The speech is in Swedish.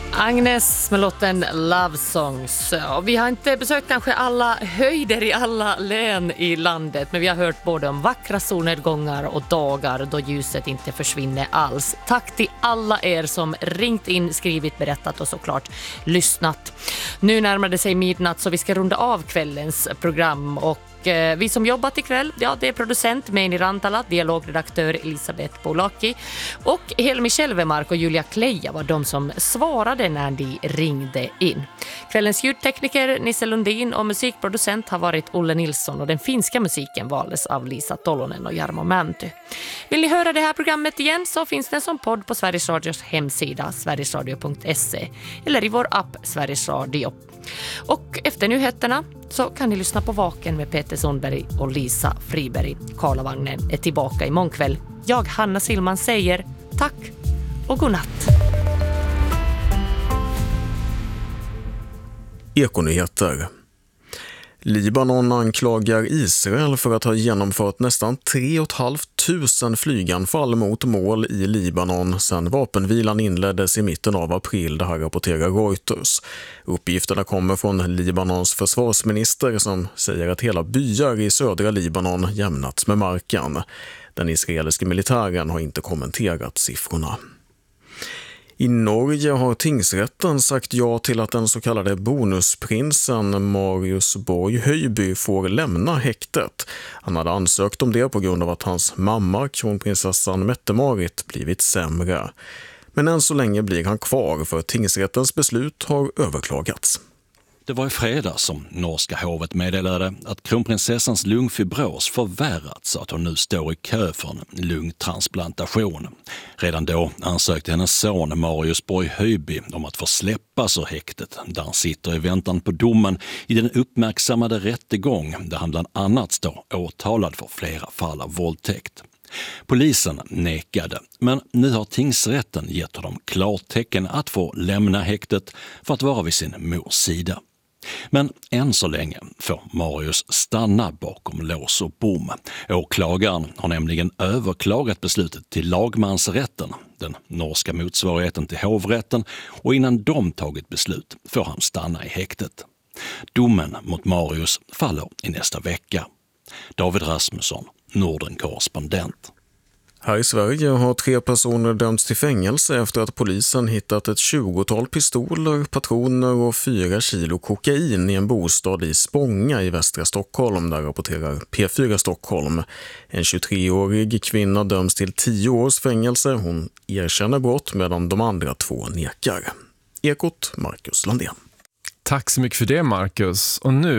Agnes med låten Love Songs. Och vi har inte besökt kanske alla höjder i alla län i landet, men vi har hört både om vackra solnedgångar och dagar då ljuset inte försvinner alls. Tack till alla er som ringt in, skrivit, berättat och såklart lyssnat. Nu närmar det sig midnatt så vi ska runda av kvällens program och vi som jobbat ikväll, det är producent Meini Rantala, dialogredaktör Elisabeth Bolaki och Helmi Kälvemark och Julia Kleja var de som svarade när de ringde in. Kvällens ljudtekniker Nisse Lundin och musikproducent har varit Olle Nilsson och den finska musiken valdes av Lisa Tolonen och Jarmo Mänty. Vill ni höra det här programmet igen så finns den som podd på Sveriges Radios hemsida sverigesradio.se eller i vår app Sveriges Radio. Och efter nyheterna så kan ni lyssna på Vaken med Peter Sundberg och Lisa Friberg. Karlavagnen är tillbaka imorgon kväll. Jag, Hanna Silman, säger tack och godnatt. Ekonyheter. Libanon anklagar Israel för att ha genomfört nästan 3 500 flyganfall mot mål i Libanon sedan vapenvilan inleddes i mitten av april, det här rapporterar Reuters. Uppgifterna kommer från Libanons försvarsminister som säger att hela byar i södra Libanon jämnats med marken. Den israeliska militären har inte kommenterat siffrorna. I Norge har tingsrätten sagt ja till att den så kallade bonusprinsen Marius Borg Höjby får lämna häktet. Han hade ansökt om det på grund av att hans mamma, kronprinsessan Mette-Marit, blivit sämre. Men än så länge blir han kvar för tingsrättens beslut har överklagats. Det var i fredags som norska hovet meddelade att kronprinsessans lungfibros förvärrats så att hon nu står i kö för en lungtransplantation. Redan då ansökte hennes son Marius Borg Höjby om att få släppas ur häktet där han sitter i väntan på domen i den uppmärksammade rättegång där han bland annat står åtalad för flera fall av våldtäkt. Polisen nekade, men nu har tingsrätten gett honom klartecken att få lämna häktet för att vara vid sin mors sida. Men än så länge får Marius stanna bakom lås och bom. Åklagaren har nämligen överklagat beslutet till lagmansrätten, den norska motsvarigheten till hovrätten, och innan de tagit beslut får han stanna i häktet. Domen mot Marius faller i nästa vecka. David Rasmusson, Norden-korrespondent. Här i Sverige har 3 personer dömts till fängelse efter att polisen hittat ett 20-tal pistoler, patroner och 4 kilo kokain i en bostad i Spånga i västra Stockholm, där rapporterar P4 Stockholm. En 23-årig kvinna döms till 10 års fängelse. Hon erkänner brott medan de andra 2 nekar. Ekot, Marcus Landén. Tack så mycket för det, Marcus. Och nu